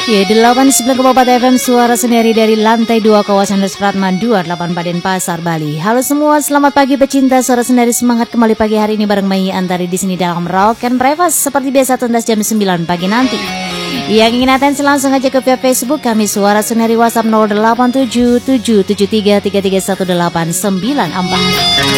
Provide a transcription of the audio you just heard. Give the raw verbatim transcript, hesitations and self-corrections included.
Ya, delapan puluh sembilan koma empat F M Suara Sendiri dari lantai dua kawasan Supratman dua puluh delapan Denpasar, Bali. Halo semua, selamat pagi pecinta Suara Sendiri. Semangat kembali pagi hari ini bareng Mai Antari di sini dalam Rock and Breakfast seperti biasa tuntas jam sembilan pagi nanti. Yang ingin atensi langsung aja ke via Facebook kami Suara Sendiri, WhatsApp nol delapan tujuh tujuh tujuh tiga tiga tiga satu delapan sembilan empat.